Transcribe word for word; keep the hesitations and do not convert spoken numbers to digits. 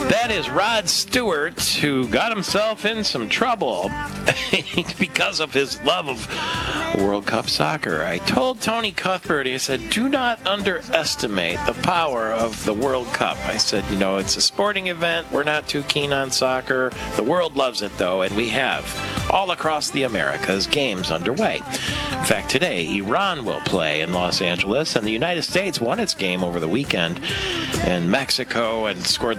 That is Rod Stewart, who got himself in some trouble because of his love of World Cup soccer. I told Tony Cuthbert, I said, do not underestimate the power of the World Cup. I said, you know, it's a sporting event. We're not too keen on soccer. The world loves it, though, and we have all across the Americas games underway. In fact, today, Iran will play in Los Angeles, and the United States won its game over the weekend in Mexico and scored